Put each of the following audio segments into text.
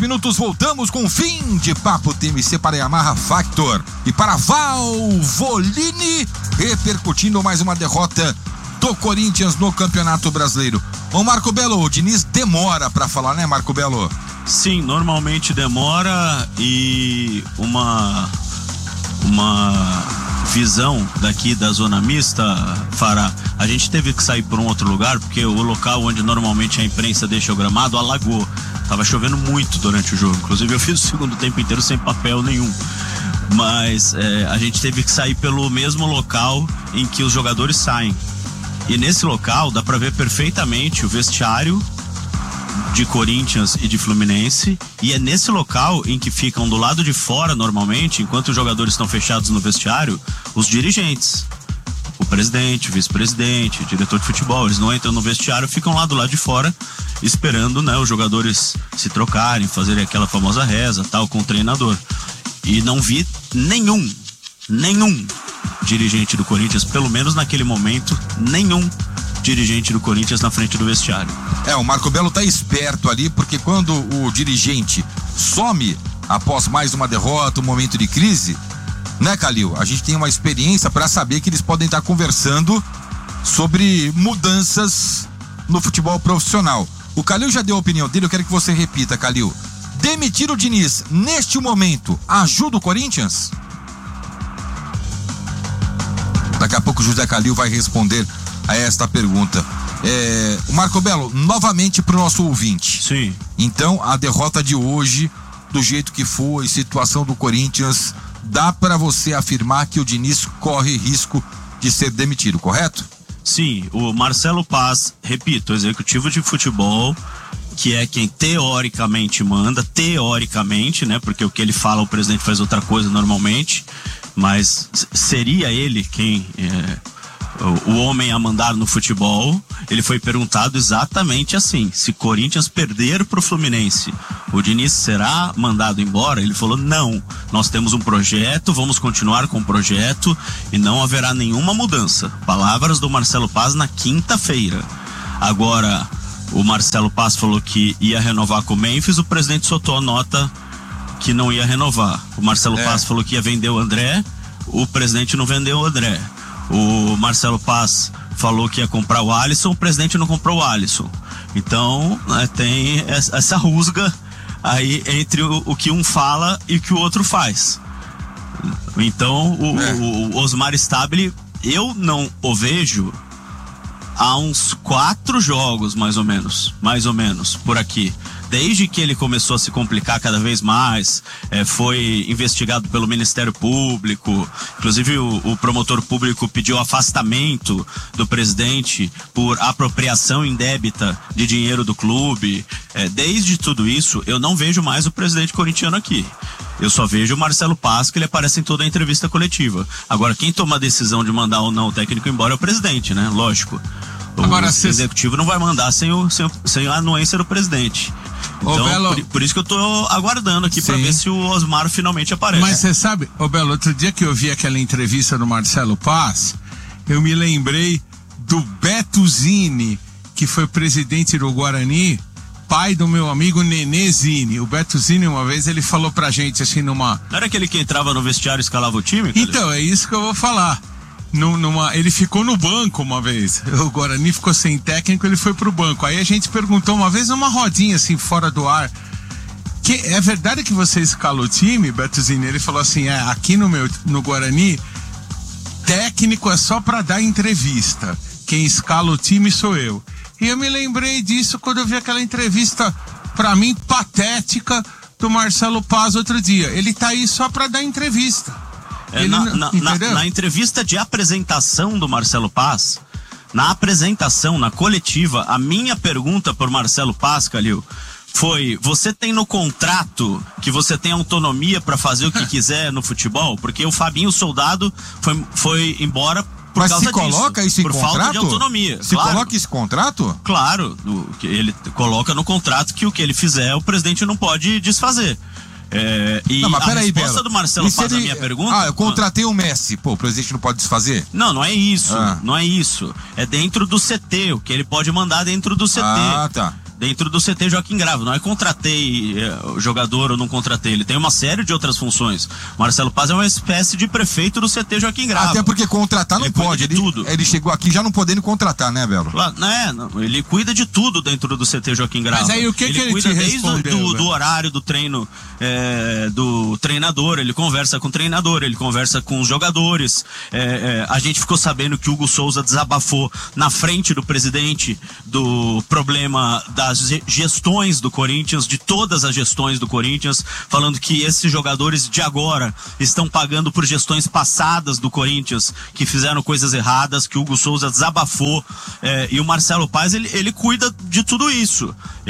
minutos, voltamos com o fim de Papo TMC para Yamaha Factor e para Valvoline, repercutindo mais uma derrota do Corinthians no Campeonato Brasileiro. Ô Marco Belo, o Diniz demora para falar, né, Marco Belo? Sim, normalmente demora, e uma visão daqui da zona mista, Fará, a gente teve que sair por um outro lugar, porque o local onde normalmente a imprensa deixa o gramado alagou. Tava chovendo muito durante o jogo, inclusive eu fiz o segundo tempo inteiro sem papel nenhum. Mas a gente teve que sair pelo mesmo local em que os jogadores saem. E nesse local dá pra ver perfeitamente o vestiário de Corinthians e de Fluminense, e é nesse local em que ficam do lado de fora normalmente, enquanto os jogadores estão fechados no vestiário, os dirigentes, o presidente, o vice-presidente, o diretor de futebol. Eles não entram no vestiário, ficam lá do lado de fora esperando, né, os jogadores se trocarem, fazerem aquela famosa reza, tal, com o treinador. E não vi nenhum dirigente do Corinthians, pelo menos naquele momento, nenhum dirigente do Corinthians na frente do vestiário. O Marco Belo tá esperto ali, porque quando o dirigente some após mais uma derrota, um momento de crise, né, Calil? A gente tem uma experiência para saber que eles podem estar conversando sobre mudanças no futebol profissional. O Calil já deu a opinião dele, eu quero que você repita, Calil. Demitir o Diniz neste momento ajuda o Corinthians? Daqui a pouco o José Calil vai responder a esta pergunta. O Marco Belo, novamente para o nosso ouvinte. Sim. Então, a derrota de hoje, do jeito que foi, situação do Corinthians, dá para você afirmar que o Diniz corre risco de ser demitido, correto? Sim, o Marcelo Paz, repito, executivo de futebol, que é quem teoricamente manda, teoricamente, né? Porque o que ele fala, o presidente faz outra coisa normalmente, mas seria ele quem o homem a mandar no futebol. Ele foi perguntado exatamente assim: se Corinthians perder pro Fluminense, o Diniz será mandado embora? Ele falou: não, nós temos um projeto, vamos continuar com o projeto e não haverá nenhuma mudança. Palavras do Marcelo Paz na quinta-feira. Agora, o Marcelo Paz falou que ia renovar com o Memphis, o presidente soltou a nota que não ia renovar. O Marcelo Paz falou que ia vender o André, o presidente não vendeu o André. O Marcelo Paz falou que ia comprar o Alisson, o presidente não comprou o Alisson. Então, tem essa rusga aí entre o que um fala e o que o outro faz. Então, o Osmar Stabile, eu não o vejo há uns 4 jogos, mais ou menos, por aqui. Desde que ele começou a se complicar cada vez mais, foi investigado pelo Ministério Público, inclusive o promotor público pediu afastamento do presidente por apropriação indébita de dinheiro do clube. Desde tudo isso, eu não vejo mais o presidente corintiano aqui. Eu só vejo o Marcelo Paz, que ele aparece em toda a entrevista coletiva. Agora, quem toma a decisão de mandar ou não o técnico embora é o presidente, né? Lógico. O executivo não vai mandar sem a anuência do presidente. Então, por isso que eu tô aguardando aqui para ver se o Osmar finalmente aparece. Mas você sabe, Belo, outro dia que eu vi aquela entrevista do Marcelo Paz, eu me lembrei do Beto Zini, que foi presidente do Guarani, pai do meu amigo Nenê Zini. O Beto Zini, uma vez, ele falou pra gente assim numa... Não era aquele que entrava no vestiário e escalava o time? Cara? Então, é isso que eu vou falar. Ele ficou no banco uma vez. O Guarani ficou sem técnico, ele foi pro banco. Aí a gente perguntou uma vez numa rodinha assim, fora do ar, que é verdade que você escala o time, Beto Zini? Ele falou assim: aqui no Guarani, técnico é só pra dar entrevista. Quem escala o time sou eu. E eu me lembrei disso quando eu vi aquela entrevista, pra mim, patética, do Marcelo Paz outro dia. Ele tá aí só pra dar entrevista. Na entrevista de apresentação do Marcelo Paz, na coletiva, a minha pergunta por Marcelo Paz, Calil, foi: você tem no contrato que você tem autonomia para fazer o que quiser no futebol? Porque o Fabinho Soldado foi embora por causa disso. Mas se coloca isso em contrato? Por falta de autonomia. Se coloca esse contrato? Claro, ele coloca no contrato que o que ele fizer, o presidente não pode desfazer. Mas a resposta do Marcelo Paz à minha pergunta... eu contratei o Messi. Pô, o presidente não pode desfazer? Não é isso. Não é isso. É dentro do CT, o que ele pode mandar dentro do CT. Tá. dentro do CT Joaquim Grava. Não é contratei jogador ou não contratei, ele tem uma série de outras funções. Marcelo Paz é uma espécie de prefeito do CT Joaquim Grava. Até porque contratar não pode, ele chegou aqui já não podendo contratar, né, Belo? Ele cuida de tudo dentro do CT Joaquim Grava. Mas aí o que ele cuida te desde respondeu, do horário do treino do treinador, ele conversa com o treinador, ele conversa com os jogadores. A gente ficou sabendo que o Hugo Souza desabafou na frente do presidente do problema das gestões do Corinthians, de todas as gestões do Corinthians, falando que esses jogadores de agora estão pagando por gestões passadas do Corinthians, que fizeram coisas erradas, que o Hugo Souza desabafou, e o Marcelo Paz, ele cuida de tudo isso.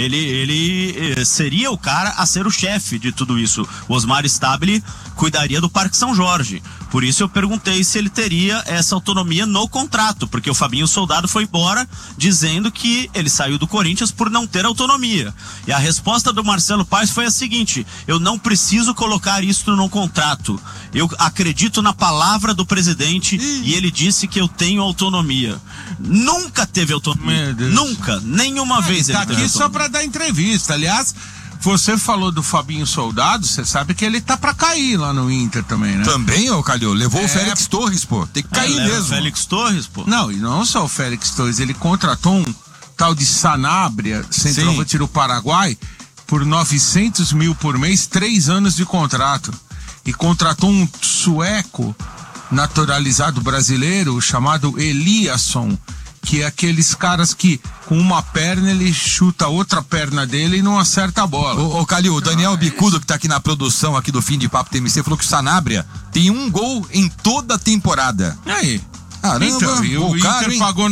Ele seria o cara a ser o chefe de tudo isso. O Osmar Stabile cuidaria do Parque São Jorge. Por isso eu perguntei se ele teria essa autonomia no contrato, porque o Fabinho Soldado foi embora dizendo que ele saiu do Corinthians por não ter autonomia. E a resposta do Marcelo Paz foi a seguinte: eu não preciso colocar isso no contrato. Eu acredito na palavra do presidente e ele disse que eu tenho autonomia. Nunca teve autonomia. Nunca. Nenhuma vez ele teve autonomia. Tá aqui só pra dar entrevista. Aliás, você falou do Fabinho Soldado, você sabe que ele tá pra cair lá no Inter também, né? Também, ô Calil, levou o Félix Torres, pô. Tem que cair mesmo. O Félix Torres, pô. Não, e não só o Félix Torres, ele contratou um tal de Sanabria, centroavante do Paraguai, por 900 mil por mês, 3 anos de contrato. E contratou um sueco naturalizado brasileiro chamado Eliasson, que é aqueles caras que com uma perna ele chuta a outra perna dele e não acerta a bola. Ô Calil, o Daniel Bicudo, que tá aqui na produção aqui do Fim de Papo TMC, falou que o Sanabria tem 1 gol em toda a temporada. E aí? Caramba, então, e o Inter pagou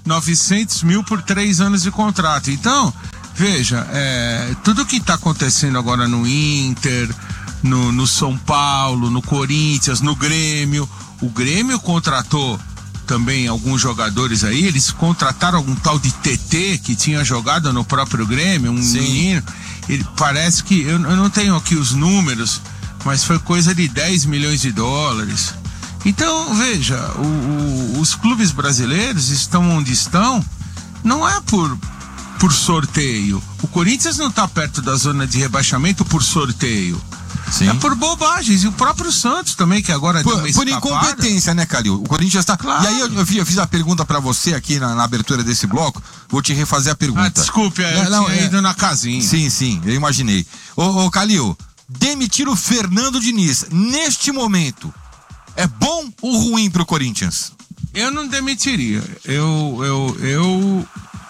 900 mil por 3 anos de contrato. Então, veja, tudo que tá acontecendo agora no Inter, no São Paulo, no Corinthians, no Grêmio, o Grêmio contratou também alguns jogadores aí, eles contrataram algum tal de TT que tinha jogado no próprio Grêmio, menino, ele parece que, eu não tenho aqui os números, mas foi coisa de 10 milhões de dólares. Então, veja, os clubes brasileiros estão onde estão, não é por sorteio. O Corinthians não está perto da zona de rebaixamento por sorteio. Sim. É por bobagens. E o próprio Santos também, que agora deu uma escapada. Por incompetência, né, Calil? O Corinthians tá... Claro. E aí eu fiz a pergunta pra você aqui na abertura desse bloco. Vou te refazer a pergunta. Desculpe, eu tinha ido na casinha. Sim, eu imaginei. Ô Calil, demitir o Fernando Diniz neste momento é bom ou ruim pro Corinthians? Eu não demitiria. Eu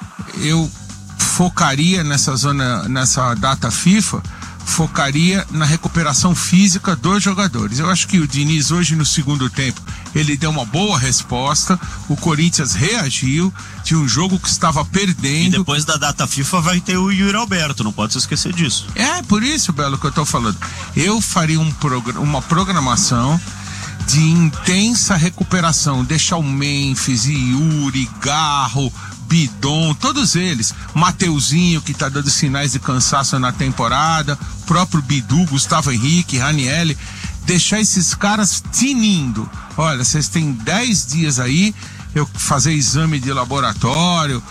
focaria nessa data FIFA, focaria na recuperação física dos jogadores. Eu acho que o Diniz hoje no segundo tempo, ele deu uma boa resposta, o Corinthians reagiu, tinha um jogo que estava perdendo. E depois da data FIFA vai ter o Yuri Alberto, não pode se esquecer disso. Por isso, Belo, que eu tô falando. Eu faria uma programação de intensa recuperação, deixar o Memphis, Yuri, Garro, Bidon, todos eles, Mateuzinho, que tá dando sinais de cansaço na temporada, próprio Bidu, Gustavo Henrique, Ranielli, deixar esses caras tinindo. Olha, vocês têm 10 dias aí, eu fazer exame de laboratório,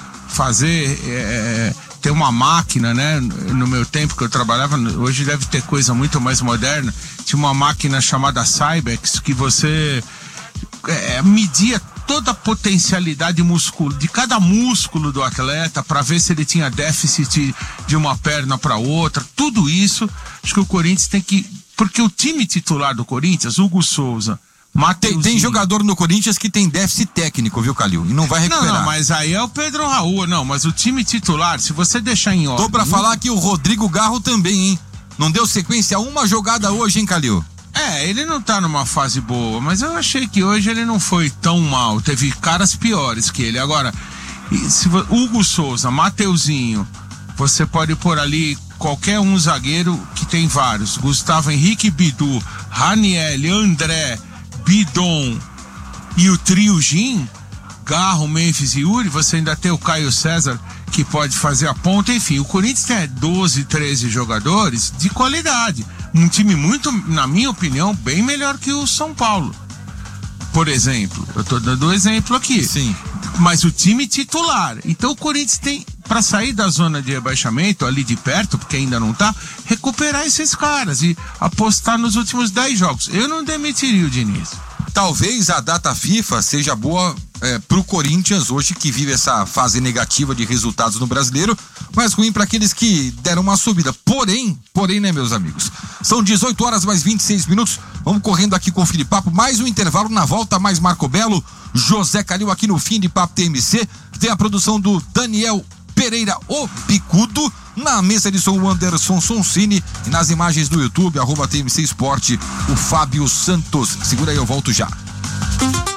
ter uma máquina, né? No meu tempo que eu trabalhava, hoje deve ter coisa muito mais moderna, tinha uma máquina chamada Cybex, que você media toda a potencialidade de cada músculo do atleta para ver se ele tinha déficit de uma perna para outra. Tudo isso, acho que o Corinthians tem que... Porque o time titular do Corinthians, Hugo Souza, Mateuzinho... Tem jogador no Corinthians que tem déficit técnico, viu, Calil? E não vai recuperar. Não, mas aí é o Pedro Raul. Não, mas o time titular, se você deixar em ordem... Tô pra falar que o Rodrigo Garro também, hein? Não deu sequência a uma jogada hoje, hein, Calil? Ele não tá numa fase boa, mas eu achei que hoje ele não foi tão mal. Teve caras piores que ele. Agora, Hugo Souza, Mateuzinho, você pode pôr ali qualquer um zagueiro que tem vários. Gustavo Henrique, Bidu, Ranielli, André, Bidon e o trio Gin, Garro, Memphis e Yuri. Você ainda tem o Caio César, que pode fazer a ponta. Enfim, o Corinthians tem 12, 13 jogadores de qualidade. Um time muito, na minha opinião, bem melhor que o São Paulo, por exemplo. Eu tô dando um exemplo aqui. Sim. Mas o time titular. Então o Corinthians para sair da zona de rebaixamento, ali de perto, porque ainda não tá, recuperar esses caras e apostar nos últimos 10 jogos. Eu não demitiria o Diniz. Talvez a data FIFA seja boa pro Corinthians hoje, que vive essa fase negativa de resultados no Brasileiro, mas ruim para aqueles que deram uma subida. Porém, né, meus amigos? São 18 horas mais 26 minutos. Vamos correndo aqui com o Fim de Papo. Mais um intervalo, na volta mais Marco Belo, José Calil aqui no Fim de Papo TMC, que tem a produção do Daniel Pereira, o Picudo. Na mesa de som, o Anderson Sonsini, e nas imagens do YouTube, @TMC Esporte, o Fábio Santos. Segura aí, eu volto já.